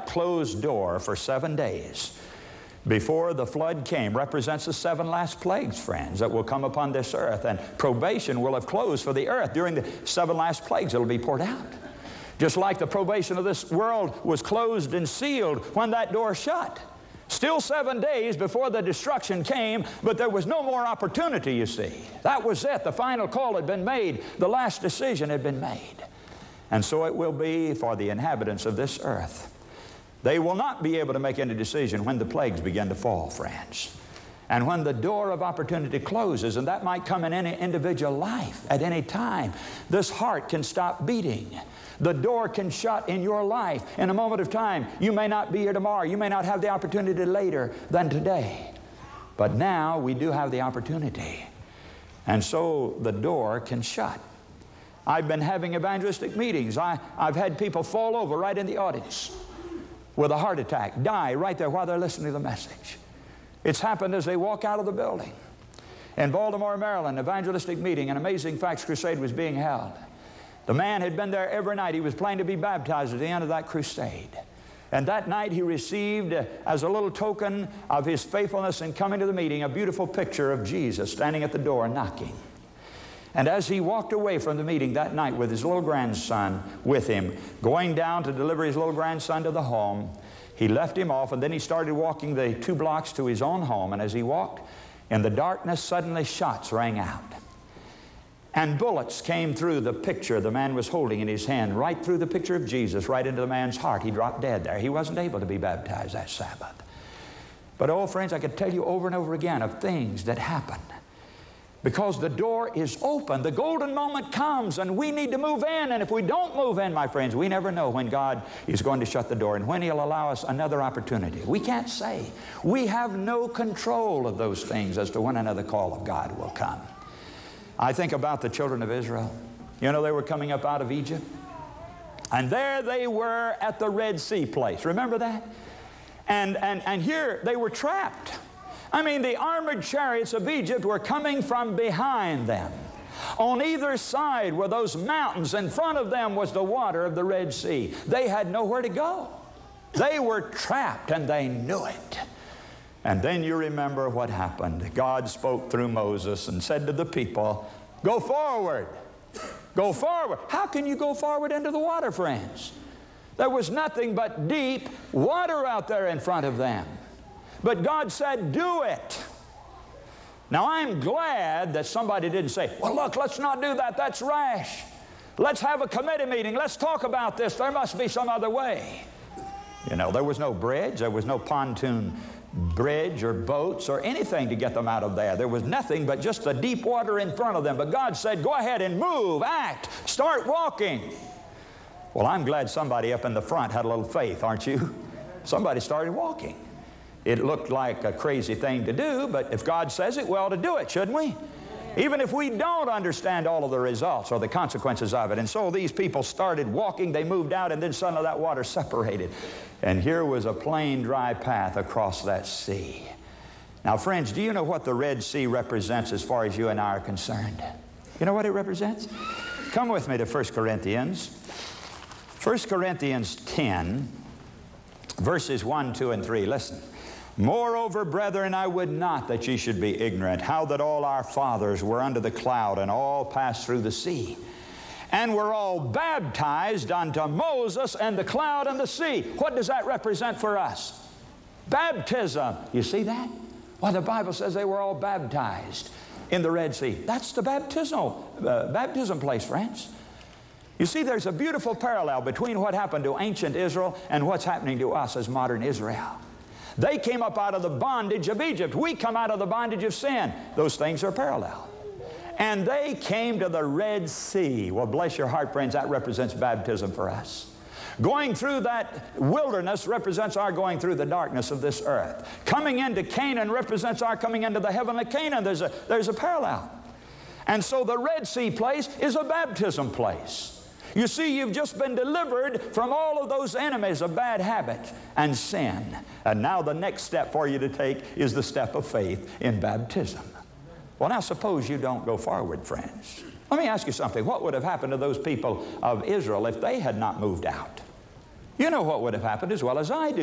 that closed door for 7 days before the flood came represents the 7 last plagues, friends, that will come upon this earth. And probation will have closed for the earth. During the 7 last plagues, it will be poured out. Just like the probation of this world was closed and sealed when that door shut. Still 7 days before the destruction came, but there was no more opportunity, you see. That was it. The final call had been made. The last decision had been made. And so it will be for the inhabitants of this earth. They will not be able to make any decision when the plagues begin to fall, friends. And when the door of opportunity closes, and that might come in any individual life at any time, this heart can stop beating. The door can shut in your life in a moment of time. You may not be here tomorrow. You may not have the opportunity later than today. But now we do have the opportunity. And so the door can shut. I've been having evangelistic meetings. I've had people fall over right in the audience with a heart attack, die right there while they're listening to the message. It's happened as they walk out of the building. In Baltimore, Maryland, evangelistic meeting, an Amazing Facts crusade was being held. The man had been there every night. He was planning to be baptized at the end of that crusade. And that night he received, as a little token of his faithfulness in coming to the meeting, a beautiful picture of Jesus standing at the door knocking. And as he walked away from the meeting that night with his little grandson with him, going down to deliver his little grandson to the home, he left him off, and then he started walking the 2 blocks to his own home. And as he walked, in the darkness, suddenly shots rang out. And bullets came through the picture the man was holding in his hand, right through the picture of Jesus, right into the man's heart. He dropped dead there. He wasn't able to be baptized that Sabbath. But, oh, friends, I could tell you over and over again of things that happen. Because the door is open, the golden moment comes, and we need to move in. And if we don't move in, my friends, we never know when God is going to shut the door and when He'll allow us another opportunity. We can't say. We have no control of those things as to when another call of God will come. I think about the children of Israel. You know, they were coming up out of Egypt. And there they were at the Red Sea place. Remember that? And here they were trapped. I mean, the armored chariots of Egypt were coming from behind them. On either side were those mountains. In front of them was the water of the Red Sea. They had nowhere to go. They were trapped, and they knew it. And then you remember what happened. God spoke through Moses and said to the people, "Go forward. Go forward." How can you go forward into the water, friends? There was nothing but deep water out there in front of them. But God said, "Do it." Now, I'm glad that somebody didn't say, "Well, look, let's not do that. That's rash. Let's have a committee meeting. Let's talk about this. There must be some other way." You know, there was no bridge. There was no pontoon bridge or boats or anything to get them out of there. There was nothing but just the deep water in front of them. But God said, "Go ahead and move, act, start walking." Well, I'm glad somebody up in the front had a little faith, aren't you? Somebody started walking. It looked like a crazy thing to do, but if God says it, we ought to do it, shouldn't we? Even if we don't understand all of the results or the consequences of it. And so these people started walking, they moved out, and then suddenly that water separated. And here was a plain, dry path across that sea. Now, friends, do you know what the Red Sea represents as far as you and I are concerned? You know what it represents? Come with me to 1 Corinthians. 1 Corinthians 10, verses 1, 2, and 3. Listen. "Moreover, brethren, I would not that ye should be ignorant, how that all our fathers were under the cloud, and all passed through the sea, and were all baptized unto Moses and the cloud and the sea." What does that represent for us? Baptism. You see that? Well, the Bible says they were all baptized in the Red Sea. That's the baptism place, friends. You see, there's a beautiful parallel between what happened to ancient Israel and what's happening to us as modern Israel. They came up out of the bondage of Egypt. We come out of the bondage of sin. Those things are parallel. And they came to the Red Sea. Well, bless your heart, friends, that represents baptism for us. Going through that wilderness represents our going through the darkness of this earth. Coming into Canaan represents our coming into the heavenly Canaan. There's a parallel. And so the Red Sea place is a baptism place. You see, you've just been delivered from all of those enemies of bad habit and sin. And now the next step for you to take is the step of faith in baptism. Well, now suppose you don't go forward, friends. Let me ask you something. What would have happened to those people of Israel if they had not moved out? You know what would have happened as well as I do.